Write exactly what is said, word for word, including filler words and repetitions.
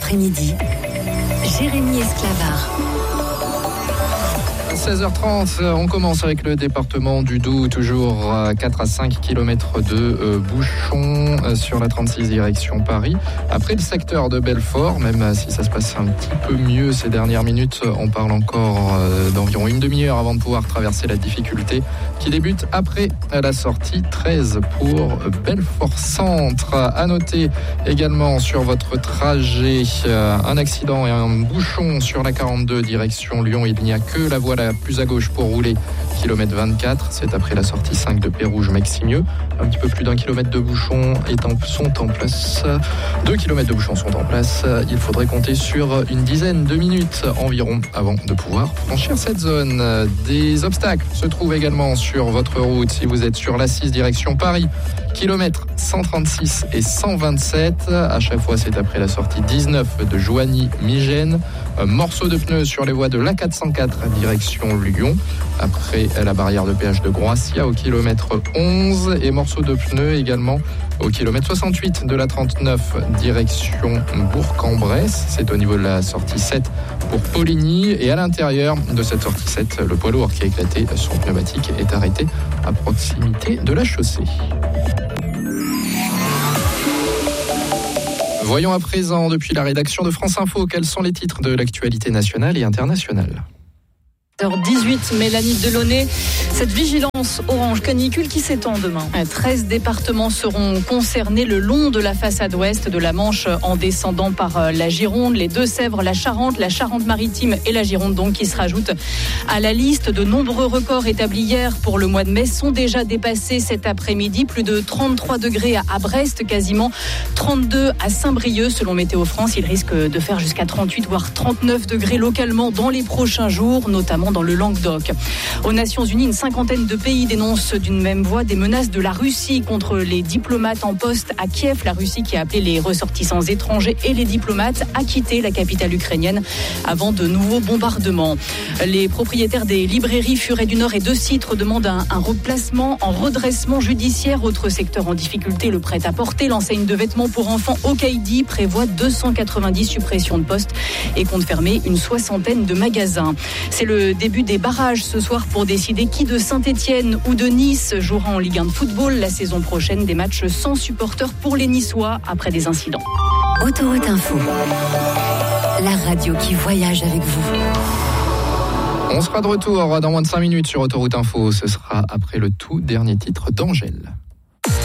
l'après-midi. Jérémy Esclavard. seize heures trente, on commence avec le département du Doubs, toujours à quatre à cinq kilomètres de euh, bouchons euh, sur la trente-six direction Paris. Après le secteur de Belfort, même si ça se passe un petit peu mieux ces dernières minutes, on parle encore euh, d'environ une demi-heure avant de pouvoir traverser la difficulté qui débute après la sortie treize pour Belfort Centre. À noter également sur votre trajet euh, un accident et un bouchon sur la quarante-deux direction Lyon. Il n'y a que la voie la plus à gauche pour rouler, kilomètre vingt-quatre, c'est après la sortie cinq de Pérouge-Maximieux. Un petit peu plus d'un kilomètre de bouchons sont en place. Deux kilomètres de bouchons sont en place. Il faudrait compter sur une dizaine de minutes environ avant de pouvoir franchir cette zone. Des obstacles se trouvent également sur votre route si vous êtes sur l'A six direction Paris. Kilomètres cent trente-six et cent vingt-sept. À chaque fois, c'est après la sortie dix-neuf de Joigny-Migène. Un morceau de pneu sur les voies de l'A quatre cent quatre direction Lyon. Après la barrière de péage de Groissia au kilomètre onze. Et morceau de pneu également au kilomètre soixante-huit de la trente-neuf direction Bourg-en-Bresse. C'est au niveau de la sortie sept pour Poligny. Et à l'intérieur de cette sortie sept, le poids lourd qui a éclaté son pneumatique est arrêté à proximité de la chaussée. Voyons à présent, depuis la rédaction de France Info, quels sont les titres de l'actualité nationale et internationale. sept heures dix-huit, Mélanie Delaunay. Cette vigilance orange canicule qui s'étend demain. treize départements seront concernés le long de la façade ouest de la Manche en descendant par la Gironde, les Deux-Sèvres, la Charente, la Charente-Maritime et la Gironde donc qui se rajoutent à la liste. De nombreux records établis hier pour le mois de mai sont déjà dépassés cet après-midi. Plus de trente-trois degrés à Brest, quasiment trente-deux à Saint-Brieuc selon Météo France. Il risque de faire jusqu'à trente-huit voire trente-neuf degrés localement dans les prochains jours, notamment dans le Languedoc. Aux Nations Unies, une cinquantaine de pays dénoncent d'une même voix des menaces de la Russie contre les diplomates en poste à Kiev. La Russie qui a appelé les ressortissants étrangers et les diplomates à quitter la capitale ukrainienne avant de nouveaux bombardements. Les propriétaires des librairies Furet du Nord et de Citre demandent un, un replacement en redressement judiciaire. Autre secteur en difficulté, le prêt-à-porter. L'enseigne de vêtements pour enfants Okaidi prévoit deux cent quatre-vingt-dix suppressions de postes et compte fermer une soixantaine de magasins. C'est le début des barrages ce soir pour décider qui de Saint-Étienne ou de Nice jouera en Ligue un de football la saison prochaine. Des matchs sans supporters pour les Niçois après des incidents. Autoroute Info, la radio qui voyage avec vous. On sera de retour dans moins de cinq minutes sur Autoroute Info. Ce sera après le tout dernier titre d'Angèle.